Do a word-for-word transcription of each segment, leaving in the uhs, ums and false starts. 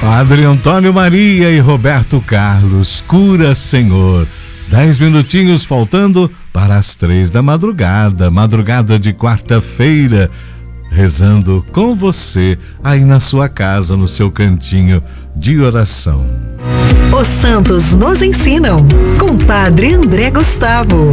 Padre Antônio Maria e Roberto Carlos, cura, Senhor. Dez minutinhos faltando para as três da madrugada, madrugada de quarta-feira, rezando com você aí na sua casa, no seu cantinho de oração. Os santos nos ensinam, com Padre André Gustavo.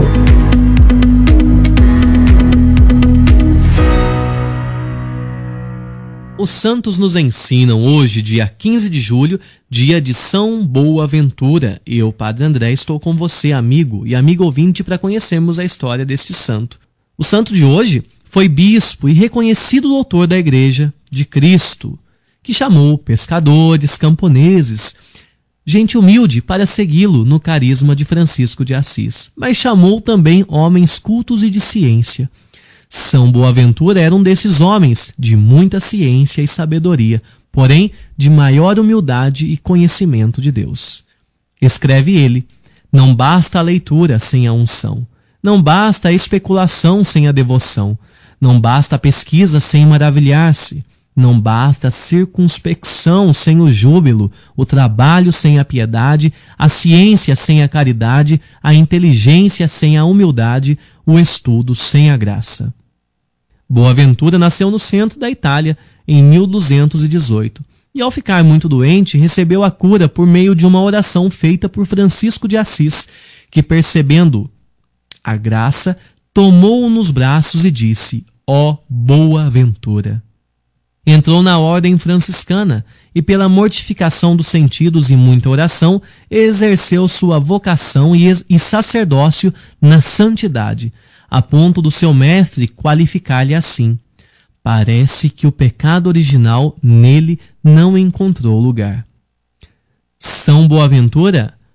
Os santos nos ensinam hoje, dia quinze de julho, dia de São Boaventura. Eu, Padre André, estou com você, amigo e amigo ouvinte, para conhecermos a história deste santo. O santo de hoje foi bispo e reconhecido doutor da Igreja de Cristo, que chamou pescadores, camponeses, gente humilde para segui-lo no carisma de Francisco de Assis, mas chamou também homens cultos e de ciência. São Boaventura era um desses homens de muita ciência e sabedoria, porém de maior humildade e conhecimento de Deus. Escreve ele: não basta a leitura sem a unção, não basta a especulação sem a devoção, não basta a pesquisa sem maravilhar-se, não basta a circunspecção sem o júbilo, o trabalho sem a piedade, a ciência sem a caridade, a inteligência sem a humildade, o estudo sem a graça. Boaventura nasceu no centro da Itália em mil duzentos e dezoito e, ao ficar muito doente, recebeu a cura por meio de uma oração feita por Francisco de Assis, que, percebendo a graça, tomou-o nos braços e disse: ó Boaventura. Entrou na ordem franciscana e, pela mortificação dos sentidos e muita oração, exerceu sua vocação e, e sacerdócio na santidade, a ponto do seu mestre qualificar-lhe assim: parece que o pecado original nele não encontrou lugar. São Boaventura